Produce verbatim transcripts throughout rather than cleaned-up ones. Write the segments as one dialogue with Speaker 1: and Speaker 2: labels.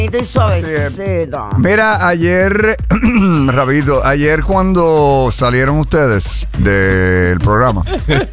Speaker 1: y suavecito.
Speaker 2: Mira, ayer, rapidito, ayer cuando salieron ustedes del programa,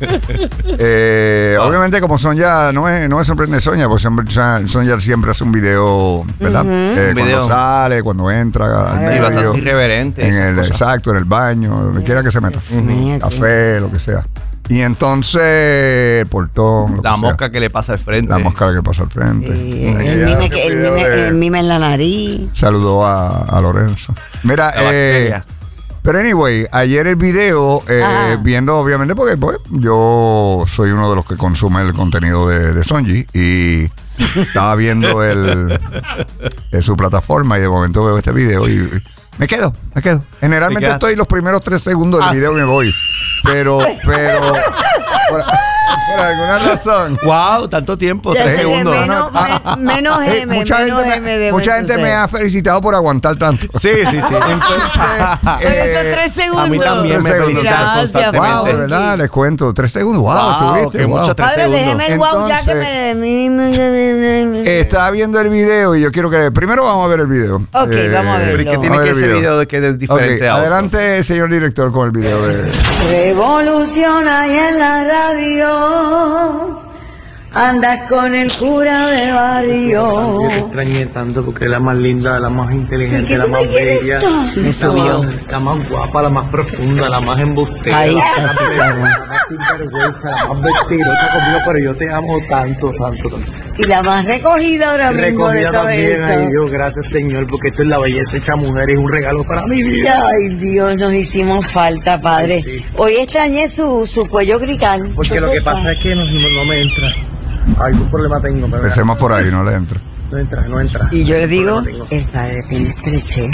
Speaker 2: eh, obviamente como Sonia, no es, no es sorprendente Sonia, porque Sonia siempre hace un video, ¿verdad? Uh-huh. eh,
Speaker 3: un
Speaker 2: cuando
Speaker 3: video.
Speaker 2: sale, cuando entra al medio,
Speaker 3: bastante irreverente.
Speaker 2: En el, exacto, en el baño, donde quiera que se meta. Uh-huh. Café, lo que sea. Y entonces, el portón. Lo
Speaker 3: la
Speaker 2: que
Speaker 3: mosca
Speaker 2: sea.
Speaker 3: que le pasa al frente.
Speaker 2: La mosca que le pasa al frente.
Speaker 1: Sí, el, mime que, el, mime, el mime en la nariz.
Speaker 2: Saludó a, a Lorenzo. Mira, eh, pero anyway, ayer el video, eh, viendo obviamente, porque pues, yo soy uno de los que consume el contenido de, de Sonji y estaba viendo el, el, su plataforma y de momento veo este video y, y me quedo, me quedo. Generalmente estoy los primeros tres segundos del ah, video y me voy. Pero, pero, por, por alguna razón.
Speaker 3: Wow, tanto tiempo, tres segundos.
Speaker 1: Menos,
Speaker 2: no,
Speaker 1: me, menos
Speaker 2: eh,
Speaker 1: M,
Speaker 2: mucha
Speaker 1: menos
Speaker 2: gente,
Speaker 1: M
Speaker 2: me,
Speaker 1: de
Speaker 2: mucha gente me ha felicitado por aguantar tanto.
Speaker 3: Sí, sí, sí.
Speaker 1: Entonces, eh, esos tres segundos.
Speaker 3: A mí también me felicitan constantemente.
Speaker 2: Wow, de verdad, les cuento, tres segundos. Wow,
Speaker 3: wow
Speaker 2: estuviste.
Speaker 3: Wow. Mucho, tres
Speaker 1: Padre,
Speaker 3: segundos.
Speaker 1: déjeme el
Speaker 2: Entonces,
Speaker 1: wow ya que me...
Speaker 2: Estaba viendo el video y yo quiero que... Primero vamos a ver el video.
Speaker 1: Ok, eh, vamos a verlo.
Speaker 3: ¿Qué tiene que ese video de que es diferente
Speaker 2: okay,
Speaker 3: a otro?
Speaker 2: Adelante, señor director, con el video de...
Speaker 1: Revolución ahí en la radio. Andas con el cura de barrio.
Speaker 4: Yo te extrañé tanto porque es la más linda, la más inteligente, la más bella,
Speaker 1: me subió.
Speaker 4: La más guapa, la más profunda, la más embustera.
Speaker 1: Ahí está, sí,
Speaker 4: la más sinvergüenza, la más mentirosa conmigo, pero yo te amo tanto, tanto, tanto.
Speaker 1: Y la más recogida ahora mismo.
Speaker 4: Recogida también, ay Dios, gracias Señor, porque esto es la belleza hecha mujer, es un regalo para mi vida.
Speaker 1: Ay Dios, nos hicimos falta, padre. Ay, sí. Hoy extrañé su, su cuello grical.
Speaker 4: Porque lo que pasa es que no, no me entra. Algún problema tengo.
Speaker 2: Empecemos por ahí, no le entra.
Speaker 4: No entra, no entra.
Speaker 1: Y yo le digo, el padre tiene estrechez.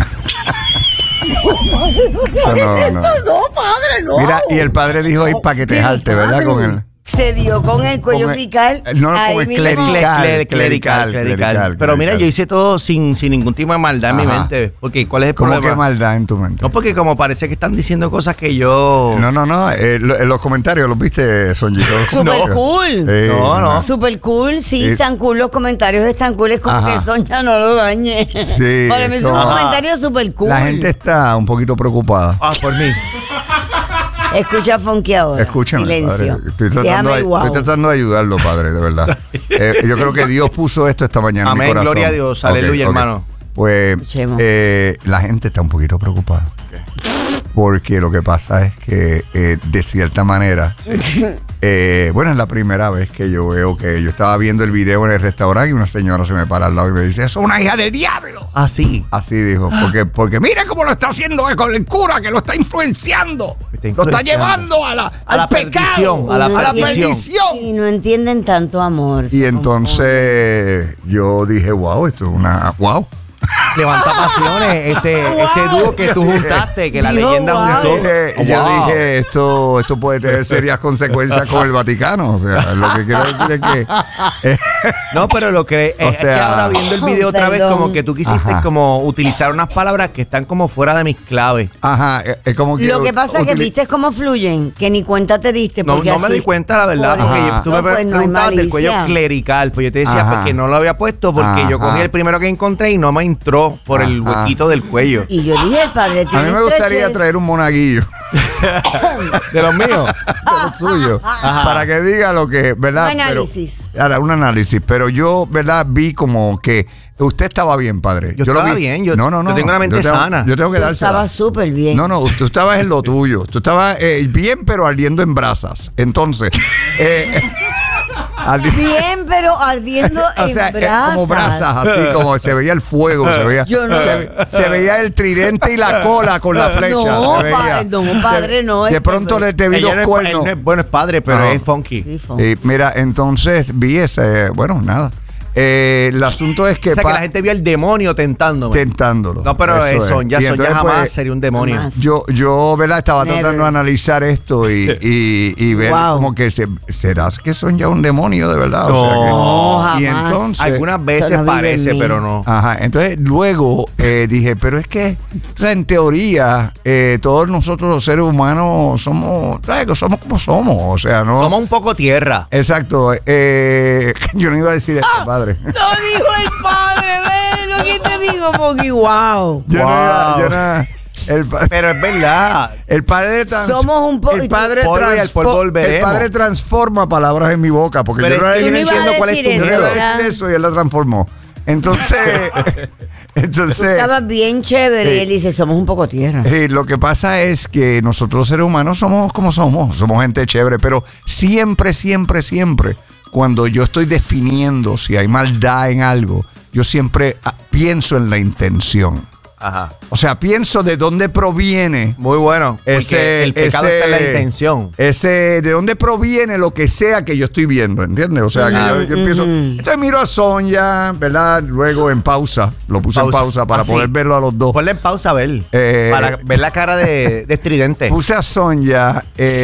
Speaker 2: Eso no, no.
Speaker 1: no, padre, no.
Speaker 2: Mira, y el padre dijo ahí para que te jalte, ¿verdad? Con él.
Speaker 1: Se dio con el cuello clical.
Speaker 2: No, con el clerical,
Speaker 3: clerical, clerical. Pero mira, yo hice todo sin, sin ningún tipo de maldad en mi mente. Porque, ¿cuál es el problema?
Speaker 2: ¿Cómo que maldad en tu mente?
Speaker 3: No, porque como parece que están diciendo cosas que yo...
Speaker 2: No, no, no. Eh, lo, en los comentarios, ¿los viste, Sonjito?
Speaker 1: Super no. cool.
Speaker 2: Eh,
Speaker 3: no, no.
Speaker 1: Super cool. Sí, eh. están cool. Los comentarios están cool. Es como Ajá. que Sonia no lo dañe.
Speaker 2: Sí.
Speaker 1: Para mí es un comentario super cool.
Speaker 2: La gente está un poquito preocupada.
Speaker 3: Ah, por mí.
Speaker 1: Escucha Funky ahora.
Speaker 2: Escúchame,
Speaker 1: silencio.
Speaker 2: Padre. Estoy tratando, de, wow. estoy tratando de ayudarlo, padre, de verdad. eh, yo creo que Dios puso esto esta mañana
Speaker 3: Amén,
Speaker 2: en mi corazón.
Speaker 3: Gloria a Dios. Aleluya, okay, okay. hermano.
Speaker 2: Pues eh, la gente está un poquito preocupada. Okay. Porque lo que pasa es que, eh, de cierta manera, eh, bueno, es la primera vez que yo veo que yo estaba viendo el video en el restaurante y una señora se me para al lado y me dice, eso es una hija del diablo.
Speaker 3: Así.
Speaker 2: Así dijo, porque, porque mira cómo lo está haciendo con el cura, que lo está influenciando. Está influenciando. Lo está llevando a la,
Speaker 3: a
Speaker 2: al
Speaker 3: la
Speaker 2: pecado,
Speaker 3: a la,
Speaker 1: no
Speaker 2: a la perdición.
Speaker 1: Y no entienden tanto amor.
Speaker 2: Y entonces yo dije, wow, esto es una... wow.
Speaker 3: Levanta pasiones, este, wow. este dúo que tú juntaste, que la
Speaker 1: Dijo,
Speaker 3: leyenda
Speaker 1: wow.
Speaker 3: juntó.
Speaker 2: Dije,
Speaker 3: wow.
Speaker 2: Yo dije, esto, esto puede tener serias consecuencias con el Vaticano. O sea, lo que quiero decir es que... Eh,
Speaker 3: no, pero lo que
Speaker 2: o
Speaker 3: es
Speaker 2: sea,
Speaker 3: que ahora viendo el video otra vez, como que tú quisiste Ajá. como utilizar unas palabras que están como fuera de mis claves.
Speaker 2: Ajá, es, es como que...
Speaker 1: Lo que pasa es que viste cómo fluyen, que ni cuenta te diste.
Speaker 3: No, no
Speaker 1: así,
Speaker 3: me di cuenta, la verdad,
Speaker 1: por
Speaker 3: porque
Speaker 1: eso,
Speaker 3: tú me
Speaker 1: pues,
Speaker 3: preguntabas
Speaker 1: no
Speaker 3: del cuello clerical, pues yo te decía pues, que no lo había puesto porque Ajá. yo cogí el primero que encontré y no me entró por Ajá. el huequito del cuello.
Speaker 1: Y yo dije, el padre tiene
Speaker 2: A mí me gustaría
Speaker 1: estreches.
Speaker 2: traer un monaguillo.
Speaker 3: ¿De los míos?
Speaker 2: De los suyos. Ajá. Para que diga lo que, ¿verdad?
Speaker 1: Un análisis.
Speaker 2: Pero, ahora, un análisis. Pero yo, ¿verdad? Vi como que usted estaba bien, padre.
Speaker 3: Yo, yo estaba lo vi. bien. Yo,
Speaker 2: no, no, no.
Speaker 3: Yo tengo una mente
Speaker 2: yo tengo,
Speaker 3: sana.
Speaker 2: Yo tengo que
Speaker 1: Tú
Speaker 2: dársela.
Speaker 1: Estaba súper bien.
Speaker 2: No, no. Tú estabas en lo tuyo. Tú estabas eh, bien, pero ardiendo en brasas. Entonces... eh,
Speaker 1: Bien, pero ardiendo
Speaker 2: o sea,
Speaker 1: en brasas.
Speaker 2: Como brasas, así como se veía el fuego, se veía,
Speaker 1: Yo no.
Speaker 2: se, se veía el tridente y la cola con la flecha.
Speaker 1: No,
Speaker 2: se veía,
Speaker 1: padre, no, padre, no.
Speaker 2: De
Speaker 1: este,
Speaker 2: pronto
Speaker 1: pero,
Speaker 2: le te vi dos
Speaker 3: no
Speaker 2: cuernos.
Speaker 3: Es, bueno, es padre, pero
Speaker 2: no.
Speaker 3: es funky.
Speaker 1: Sí, funky.
Speaker 2: Y mira, entonces vi ese, bueno, nada. Eh, el asunto es que,
Speaker 3: o sea, que la gente vio el demonio tentándome.
Speaker 2: Tentándolo.
Speaker 3: No, pero eso, eso ya, son, ya jamás
Speaker 2: pues,
Speaker 3: sería un demonio.
Speaker 1: Jamás.
Speaker 2: Yo, yo, ¿verdad? Estaba
Speaker 1: Never.
Speaker 2: tratando de analizar esto y, y, y ver
Speaker 1: wow.
Speaker 2: como que se, ¿será que son ya un demonio de verdad?
Speaker 3: No,
Speaker 2: o sea que,
Speaker 1: no jamás.
Speaker 2: Y entonces,
Speaker 3: algunas veces parece, pero no.
Speaker 2: Ajá, entonces luego eh, dije, pero es que o sea, en teoría eh, todos nosotros los seres humanos somos, ¿sabes? Somos como somos, o sea, no.
Speaker 3: Somos un poco tierra.
Speaker 2: Exacto. Eh, yo no iba a decir esto, padre. padre.
Speaker 1: Lo dijo el padre, ve lo que te digo, porque wow.
Speaker 2: Yo
Speaker 3: wow.
Speaker 2: no, yo no, el pa-
Speaker 3: Pero es verdad.
Speaker 2: El padre trans-
Speaker 1: Somos un poco.
Speaker 2: el padre,
Speaker 3: transfo-
Speaker 2: el padre transforma palabras en mi boca porque
Speaker 3: pero
Speaker 2: yo no
Speaker 3: es que
Speaker 2: le
Speaker 3: no
Speaker 2: dije
Speaker 3: entiendo cuál es tu
Speaker 1: eso,
Speaker 2: yo no le iba a
Speaker 1: ¿verdad?
Speaker 2: decir eso y él la transformó. Entonces, entonces
Speaker 1: Estaba bien chévere
Speaker 2: Sí.
Speaker 1: y él dice, somos un poco tierra.
Speaker 2: eh, lo que pasa es que nosotros los seres humanos somos como somos, somos gente chévere, pero siempre, siempre, siempre, cuando yo estoy definiendo si hay maldad en algo, yo siempre ah, pienso en la intención.
Speaker 3: Ajá.
Speaker 2: O sea, pienso de dónde proviene
Speaker 3: Muy bueno. Porque
Speaker 2: ese,
Speaker 3: el pecado
Speaker 2: ese-
Speaker 3: está en la intención.
Speaker 2: Ese, de dónde proviene lo que sea que yo estoy viendo, ¿entiendes? O sea, que yo, yo empiezo. Entonces miro a Sonia, ¿verdad? Luego en pausa, lo puse
Speaker 3: Pausa.
Speaker 2: en pausa para
Speaker 3: Ah, sí.
Speaker 2: poder verlo a los dos.
Speaker 3: Ponle en pausa a ver.
Speaker 2: Eh,
Speaker 3: para ver la cara de, de estridente.
Speaker 2: Puse a Sonia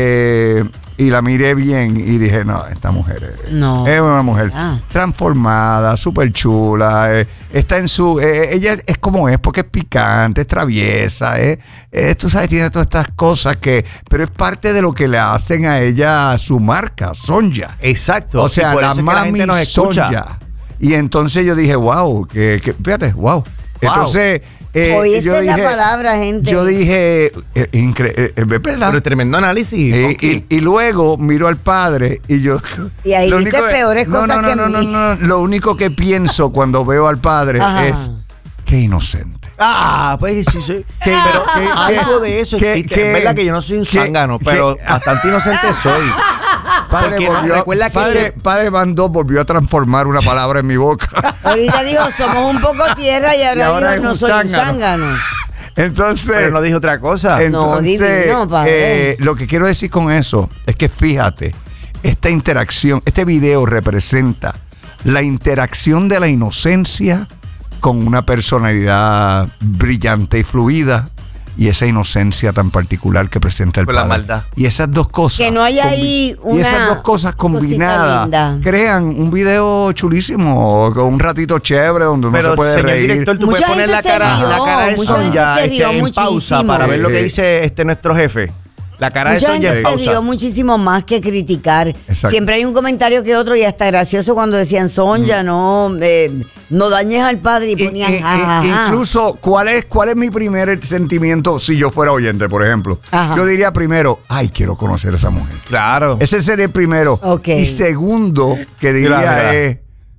Speaker 2: eh, y la miré bien y dije, no, esta mujer es,
Speaker 1: No.
Speaker 2: es una mujer
Speaker 1: Ah.
Speaker 2: transformada, súper chula, eh, está en su, eh, ella es como es, porque es picante, es traviesa, eh, eh, tú sabes, tiene todas estas cosas que, pero es parte de lo que le hacen a ella su marca, Sonia.
Speaker 3: Exacto.
Speaker 2: O sea,
Speaker 3: Y por
Speaker 2: la
Speaker 3: eso es que la
Speaker 2: mami
Speaker 3: gente nos escucha.
Speaker 2: Sonia. Y entonces yo dije, wow, que, que fíjate, wow. Entonces, eh,
Speaker 1: Hoy esa
Speaker 2: yo
Speaker 1: es la
Speaker 2: dije-
Speaker 1: palabra, gente.
Speaker 2: Yo dije, eh, incre- eh, es verdad.
Speaker 3: Pero tremendo análisis.
Speaker 2: Eh,
Speaker 3: Ok.
Speaker 2: y, y luego miro al padre y yo.
Speaker 1: Y ahí
Speaker 2: lo
Speaker 1: viste
Speaker 2: único que-
Speaker 1: peores
Speaker 2: no,
Speaker 1: cosas
Speaker 2: no, no,
Speaker 1: que
Speaker 2: no, no,
Speaker 1: mí.
Speaker 2: no, no. Lo único que pienso cuando veo al padre
Speaker 1: Ajá.
Speaker 2: es qué inocente.
Speaker 3: Ah, pues sí, soy.
Speaker 2: ¿Qué-
Speaker 3: pero
Speaker 2: qué-
Speaker 3: algo de eso
Speaker 2: qué-
Speaker 3: existe.
Speaker 2: qué-
Speaker 3: es verdad que yo no soy un
Speaker 2: qué-
Speaker 3: zángano,
Speaker 2: qué-
Speaker 3: pero bastante inocente soy.
Speaker 2: Padre,
Speaker 3: Porque no,
Speaker 2: volvió,
Speaker 3: recuerda que-
Speaker 2: padre, padre Van Gogh volvió a transformar una palabra en mi boca.
Speaker 1: Ahorita dijo, somos un poco tierra y ahora,
Speaker 2: Y ahora es
Speaker 1: dijo, no
Speaker 2: un
Speaker 1: soy un
Speaker 2: zángano.
Speaker 1: zángano.
Speaker 2: Entonces.
Speaker 3: Pero no dije otra cosa.
Speaker 1: No,
Speaker 2: Entonces,
Speaker 1: divino, padre.
Speaker 2: eh, lo que quiero decir con eso es que fíjate, esta interacción, este video representa la interacción de la inocencia con una personalidad brillante y fluida y esa inocencia tan particular que presenta el
Speaker 3: Con la
Speaker 2: padre.
Speaker 3: maldad.
Speaker 2: Y esas dos cosas.
Speaker 1: Que no haya ahí
Speaker 2: combi- Y
Speaker 1: una
Speaker 2: esas dos cosas
Speaker 1: cosita
Speaker 2: combinadas
Speaker 1: linda.
Speaker 2: crean un video chulísimo, con un ratito chévere donde uno
Speaker 3: Pero,
Speaker 2: se puede
Speaker 3: señor
Speaker 2: reír.
Speaker 3: director, tú
Speaker 1: Mucha
Speaker 3: puedes poner
Speaker 1: gente
Speaker 3: la
Speaker 1: se
Speaker 3: cara,
Speaker 1: rió,
Speaker 3: la cara de
Speaker 1: mucha gente
Speaker 3: Sonia
Speaker 1: se
Speaker 3: este,
Speaker 1: rió
Speaker 3: en pausa
Speaker 1: muchísimo.
Speaker 3: para ver lo que
Speaker 2: Eh,
Speaker 3: dice este nuestro jefe. La cara de
Speaker 1: Mucha
Speaker 3: Sonia
Speaker 1: gente
Speaker 3: en
Speaker 1: se
Speaker 3: pausa.
Speaker 1: rió muchísimo más que criticar.
Speaker 2: Exacto.
Speaker 1: Siempre hay un comentario que otro y hasta gracioso cuando decían, Sonia, no, eh, no dañes al padre y
Speaker 2: Y-
Speaker 1: ponían,
Speaker 2: y- y-
Speaker 1: jajaja.
Speaker 2: incluso, ¿cuál es, ¿cuál es mi primer sentimiento si yo fuera oyente, por ejemplo?
Speaker 1: Ajá.
Speaker 2: Yo diría primero, ay, quiero conocer a esa mujer.
Speaker 3: Claro.
Speaker 2: Ese sería el primero.
Speaker 1: Ok.
Speaker 2: Y segundo, que diría
Speaker 3: Mira, mira.
Speaker 2: es,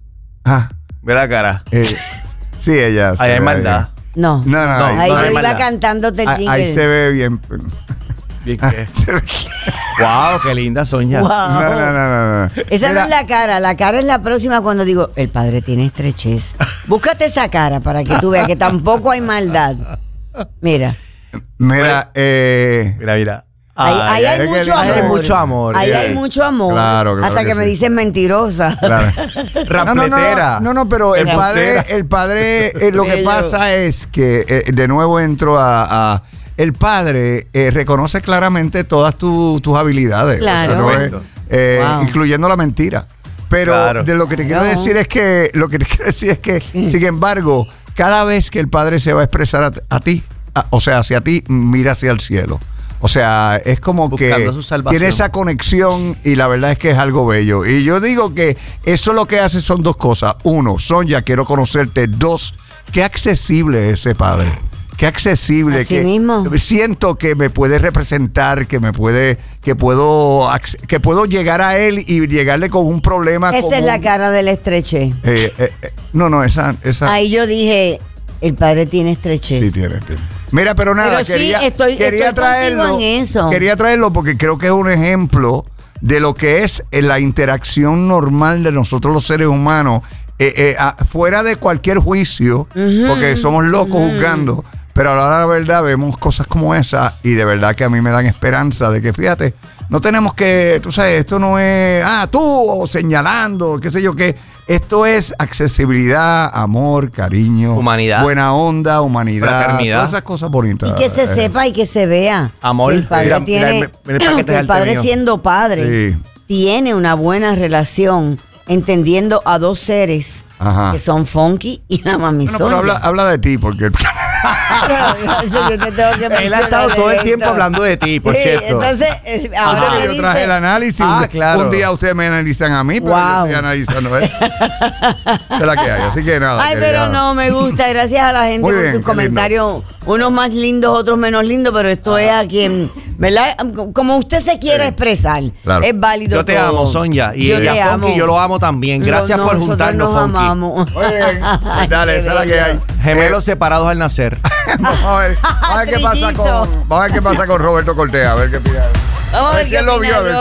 Speaker 2: ah,
Speaker 3: Ve la cara.
Speaker 2: eh, sí, ella. se
Speaker 3: Ahí hay
Speaker 2: ve
Speaker 3: maldad.
Speaker 1: No.
Speaker 2: bien. No, no,
Speaker 3: No,
Speaker 2: ahí,
Speaker 1: Ahí
Speaker 3: no
Speaker 1: yo
Speaker 3: hay
Speaker 1: iba
Speaker 3: maldad.
Speaker 1: cantándote el
Speaker 2: ahí-
Speaker 1: jingle.
Speaker 2: ahí se ve bien.
Speaker 3: Bien
Speaker 2: Ah,
Speaker 3: que-
Speaker 2: se ve-
Speaker 3: Wow, qué linda Sonia.
Speaker 1: Wow.
Speaker 2: No, no, no, no, no.
Speaker 1: Esa
Speaker 2: Mira,
Speaker 1: no es la cara, la cara es la próxima cuando digo, el padre tiene estrechez. Búscate esa cara para que tú veas que tampoco hay maldad. Mira,
Speaker 2: Mira, eh,
Speaker 3: Mira, mira.
Speaker 1: ahí, ahí
Speaker 3: Ay,
Speaker 1: hay
Speaker 2: ay,
Speaker 1: mucho
Speaker 2: ay,
Speaker 1: amor.
Speaker 3: hay mucho amor.
Speaker 1: Ahí
Speaker 3: Eh,
Speaker 1: hay mucho amor.
Speaker 2: claro, claro
Speaker 1: hasta que,
Speaker 2: que
Speaker 1: me
Speaker 2: sí.
Speaker 1: dicen mentirosa.
Speaker 2: claro. No, no, no,
Speaker 3: Rampletera.
Speaker 2: no, no, pero el padre,
Speaker 3: Rampletera.
Speaker 2: el padre, eh, lo que
Speaker 1: Bello.
Speaker 2: pasa es que eh, de nuevo entro a, a- el padre eh, reconoce claramente todas tu- tus habilidades,
Speaker 1: Claro.
Speaker 2: O sea, no es,
Speaker 3: Correcto.
Speaker 2: eh,
Speaker 1: Wow.
Speaker 2: incluyendo la mentira. Pero
Speaker 3: Claro.
Speaker 2: de lo que te quiero
Speaker 1: Claro.
Speaker 2: decir es que, lo que te quiero decir es que, sin embargo, cada vez que el padre se va a expresar a, a ti, a- o sea, hacia ti, mira hacia el cielo. O sea, es como
Speaker 3: Buscando
Speaker 2: que
Speaker 3: su salvación.
Speaker 2: tiene esa conexión y la verdad es que es algo bello. Y yo digo que eso lo que hace son dos cosas. Uno, Sonia, quiero conocerte. Dos, qué accesible es ese padre. Qué accesible.
Speaker 1: Así
Speaker 2: que
Speaker 1: mismo.
Speaker 2: Siento que me puede representar, que me puede, que puedo, acc- que puedo llegar a él y llegarle con un problema.
Speaker 1: Esa
Speaker 2: como
Speaker 1: es la
Speaker 2: un-
Speaker 1: cara del estreche.
Speaker 2: eh, eh, eh, no, no, esa, esa
Speaker 1: Ahí yo dije, el padre tiene estrechez.
Speaker 2: sí tiene, tiene. Mira, pero nada,
Speaker 1: Pero sí,
Speaker 2: quería,
Speaker 1: estoy-
Speaker 2: quería
Speaker 1: estoy
Speaker 2: traerlo.
Speaker 1: contigo en eso.
Speaker 2: Quería traerlo porque creo que es un ejemplo de lo que es eh, la interacción normal de nosotros los seres humanos, eh, eh, a- fuera de cualquier juicio, porque somos locos juzgando. Pero a la hora de la verdad vemos cosas como esa y de verdad que a mí me dan esperanza de que, fíjate, no tenemos que, tú sabes, esto no es, ah, tú, o señalando, qué sé yo qué. Esto es accesibilidad, amor, cariño,
Speaker 3: Humanidad.
Speaker 2: buena onda, humanidad,
Speaker 3: Fraternidad.
Speaker 2: todas esas cosas bonitas.
Speaker 1: Y que se
Speaker 2: Eh,
Speaker 1: sepa y que se vea.
Speaker 3: Amor.
Speaker 1: Que el padre
Speaker 3: Mira, mira,
Speaker 1: tiene,
Speaker 3: mira, mira el paquete
Speaker 1: que
Speaker 3: de
Speaker 1: el padre
Speaker 3: Artemio.
Speaker 1: siendo padre
Speaker 2: Sí.
Speaker 1: tiene una buena relación entendiendo a dos seres
Speaker 2: Ajá.
Speaker 1: que son Funky y la mami
Speaker 2: Bueno, pero
Speaker 1: Sonia.
Speaker 2: habla, habla de ti, porque
Speaker 1: No, yo te tengo que
Speaker 3: Él ha estado todo el tiempo hablando de ti, por
Speaker 1: sí,
Speaker 3: cierto.
Speaker 1: Entonces, ahora
Speaker 2: ah,
Speaker 1: me
Speaker 2: yo
Speaker 1: dice,
Speaker 2: traje el análisis.
Speaker 3: Ah,
Speaker 2: un,
Speaker 3: claro.
Speaker 2: un día ustedes me analizan a mí, pero
Speaker 1: wow.
Speaker 2: yo estoy analizando él. Es la que hay, así que nada.
Speaker 1: Ay,
Speaker 2: que
Speaker 1: pero
Speaker 2: ya.
Speaker 1: no, me gusta. Gracias a la gente
Speaker 2: Muy
Speaker 1: por
Speaker 2: bien,
Speaker 1: sus
Speaker 2: qué
Speaker 1: comentarios.
Speaker 2: lindo.
Speaker 1: Unos más lindos, otros menos lindos, pero esto es a quien, ¿verdad? Como usted se quiera
Speaker 2: Sí.
Speaker 1: expresar.
Speaker 2: Claro.
Speaker 1: Es válido.
Speaker 3: Yo te
Speaker 1: todo.
Speaker 3: amo, Sonia. Y
Speaker 1: yo
Speaker 3: a
Speaker 1: te amo.
Speaker 3: Funky yo lo amo también. Gracias
Speaker 1: Lo-
Speaker 3: por
Speaker 1: nosotros
Speaker 3: juntarnos,
Speaker 1: nos
Speaker 3: Funky.
Speaker 1: amamos.
Speaker 2: Muy bien.
Speaker 1: Ay,
Speaker 2: Dale,
Speaker 1: qué
Speaker 2: esa es la que
Speaker 1: bello.
Speaker 2: hay.
Speaker 3: Gemelos separados al nacer.
Speaker 2: Vamos a ver, vamos a ver qué pasa
Speaker 1: Trillizo.
Speaker 2: con, vamos a ver qué pasa con Roberto Cortés, a ver qué pide.
Speaker 1: Vamos a ver
Speaker 2: si
Speaker 1: qué
Speaker 2: él lo vio,
Speaker 1: opina
Speaker 2: a ver si